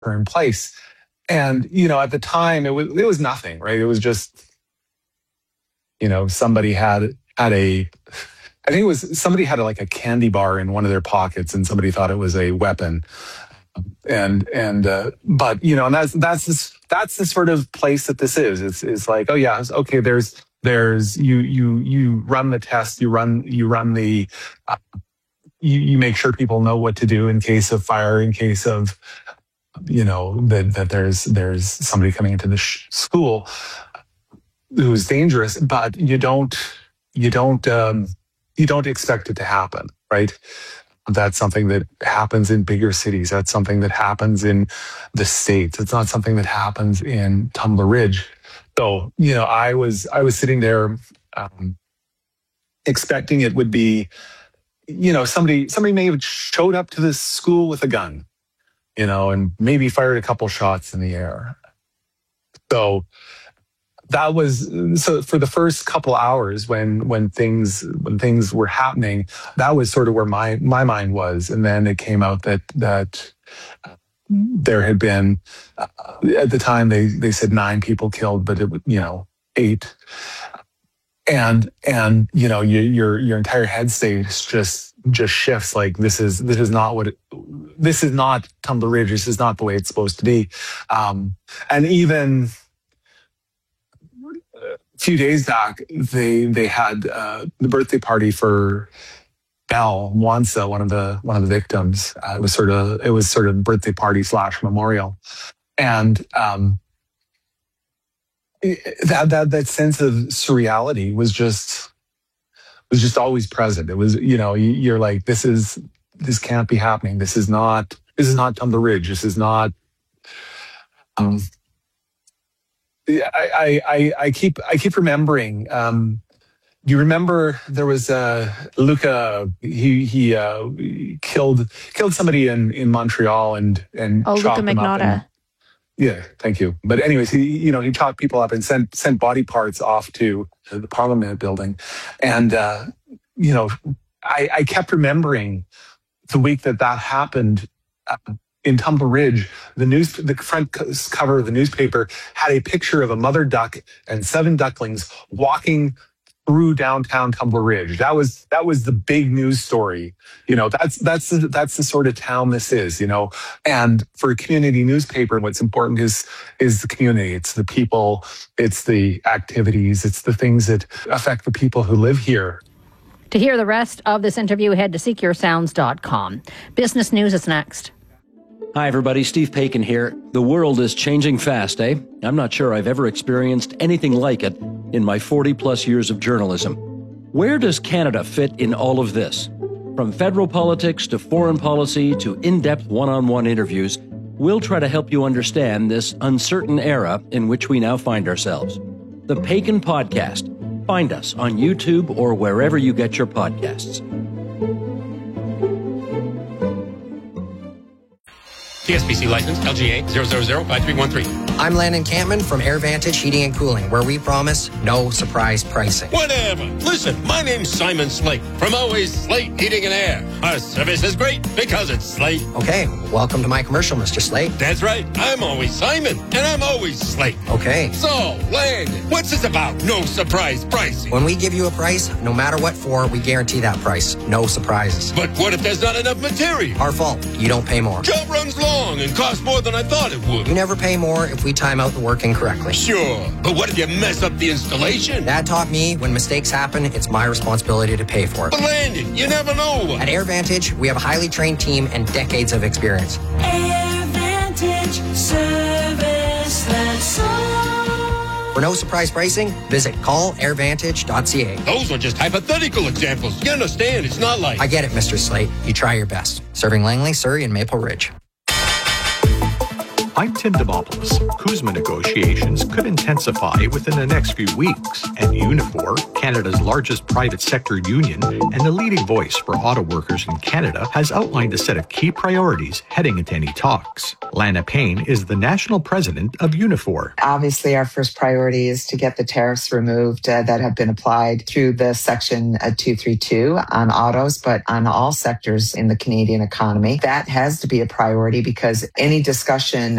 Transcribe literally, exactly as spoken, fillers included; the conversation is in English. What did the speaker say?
are in place. And, you know, at the time, it was it was nothing, right? It was just, you know, somebody had had a, I think it was somebody had a, like a candy bar in one of their pockets, and somebody thought it was a weapon. And and uh, but you know, and that's that's this, that's the sort of place that this is. It's it's like, oh yeah, it's, okay. There's there's you you you run the test, you run you run the, uh, you you make sure people know what to do in case of fire, in case of, you know, that that there's there's somebody coming into the sh- school who's dangerous, but you don't you don't um, you don't expect it to happen, right? That's something that happens in bigger cities. That's something that happens in the States. It's not something that happens in Tumbler Ridge. So, you know, I was I was sitting there um, expecting it would be, you know, somebody somebody may have showed up to this school with a gun, you know, and maybe fired a couple shots in the air. So that was, so for the first couple hours when when things when things were happening, that was sort of where my my mind was. And then it came out that that there had been, uh, at the time they they said nine people killed, but it was, you know, eight. And and you know, you, your your entire head state just just shifts. Like, this is this is not what it, this is not Tumbler Ridge. This is not the way it's supposed to be. Um, and even a few days back, they they had uh, the birthday party for Belle Wansa, one of the one of the victims. Uh, it was sort of it was sort of birthday party slash memorial, and um, it, that that that sense of surreality was just was just always present. It was, you know, you're like, this is this can't be happening. This is not this is not Tumbler Ridge. This is not. Um, I, I, I keep I keep remembering. Um, you remember there was uh, Luca. He he uh, killed killed somebody in, in Montreal and and oh, chopped Luca them up. And, Magnotta. yeah, thank you. But anyways, he you know he chopped people up and sent sent body parts off to the Parliament building, and uh, you know I, I kept remembering the week that that happened. Uh, In Tumbler Ridge, the news, the front cover of the newspaper had a picture of a mother duck and seven ducklings walking through downtown Tumbler Ridge. That was that was the big news story. You know, that's that's the, that's the sort of town this is. You know, and for a community newspaper, what's important is is the community. It's the people. It's the activities. It's the things that affect the people who live here. To hear the rest of this interview, head to seek your sounds dot com. Business News is next. Hi, everybody. Steve Paikin here. The world is changing fast, eh? I'm not sure I've ever experienced anything like it in my forty-plus years of journalism. Where does Canada fit in all of this? From federal politics to foreign policy to in-depth one-on-one interviews, we'll try to help you understand this uncertain era in which we now find ourselves. The Paikin Podcast. Find us on YouTube or wherever you get your podcasts. T S P C license L G A zero zero zero five three one three. I'm Landon Campman from AirVantage Heating and Cooling, where we promise no surprise pricing. Whatever. Listen, my name's Simon Slate from Always Slate Heating and Air. Our service is great because it's Slate. Okay, welcome to my commercial, Mister Slate. That's right. I'm always Simon, and I'm always Slate. Okay. So, Landon, what's this about? No surprise pricing. When we give you a price, no matter what for, we guarantee that price. No surprises. But what if there's not enough material? Our fault. You don't pay more. Job runs long and costs more than I thought it would. You never pay more if we time out the work incorrectly. Sure, but what if you mess up the installation? That taught me when mistakes happen, it's my responsibility to pay for it. But Landon, you never know. At AirVantage, we have a highly trained team and decades of experience. AirVantage service that's all. For no surprise pricing, visit call air vantage dot c a. Those are just hypothetical examples. You understand, it's not like... I get it, Mister Slate. You try your best. Serving Langley, Surrey, and Maple Ridge. I'm Tim Demopoulos. CUSMA negotiations could intensify within the next few weeks, and Unifor, Canada's largest private sector union and the leading voice for auto workers in Canada, has outlined a set of key priorities heading into any talks. Lana Payne is the national president of Unifor. Obviously, our first priority is to get the tariffs removed uh, that have been applied through the Section uh, two thirty-two on autos, but on all sectors in the Canadian economy. That has to be a priority because any discussion